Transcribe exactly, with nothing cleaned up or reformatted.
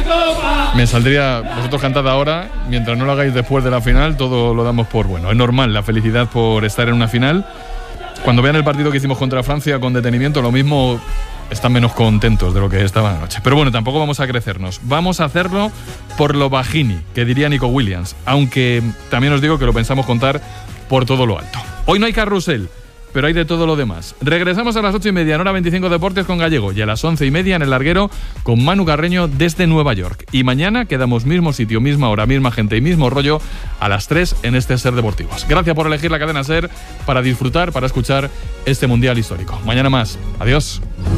Me saldría, vosotros cantad ahora, mientras no lo hagáis después de la final, todo lo damos por bueno. Es normal la felicidad por estar en una final. Cuando vean el partido que hicimos contra Francia con detenimiento, lo mismo están menos contentos de lo que estaban anoche. Pero bueno, tampoco vamos a crecernos. Vamos a hacerlo por lo bajini, que diría Nico Williams. Aunque también os digo que lo pensamos contar por todo lo alto. Hoy no hay carrusel, pero hay de todo lo demás. Regresamos a las ocho y media en Hora veinticinco Deportes con Gallego y a las once y media en El Larguero con Manu Carreño desde Nueva York. Y mañana quedamos mismo sitio, misma hora, misma gente y mismo rollo a las tres en este Ser Deportivos. Gracias por elegir la cadena Ser para disfrutar, para escuchar este Mundial histórico. Mañana más. Adiós.